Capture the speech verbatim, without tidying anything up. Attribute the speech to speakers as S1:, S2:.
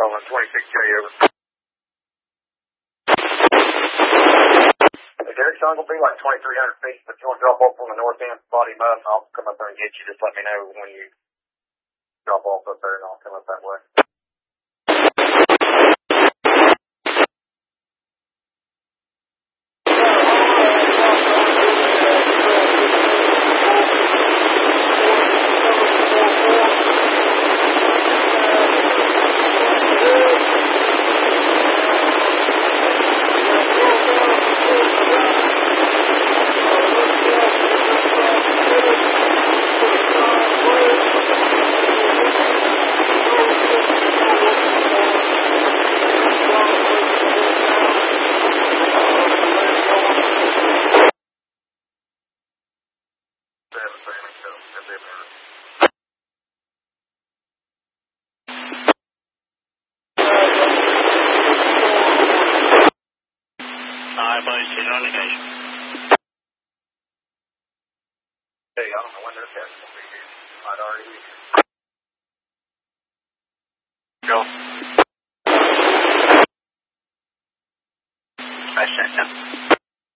S1: calling twenty-six J over. Hey, Derek, so I'm going to be like twenty-three hundred feet, but if you want to drop off on the north end, body mud, I'll come up there and get you. Just let me know when you drop off up there, and I'll come up that way. Hey, I don't know when this guy's going to be here. I'd already be here.